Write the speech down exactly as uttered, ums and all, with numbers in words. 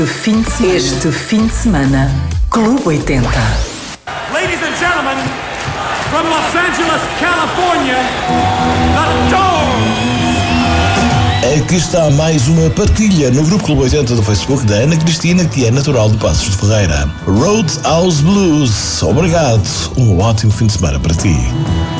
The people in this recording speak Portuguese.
Fim de semana. Este fim de semana, Clube oitenta. Ladies and gentlemen, from Los Angeles, California, The Doors. Aqui está mais uma partilha no Grupo Clube oitenta do Facebook da Ana Cristina, que é natural de Passos de Ferreira. Roadhouse Blues. Obrigado. Um ótimo fim de semana para ti.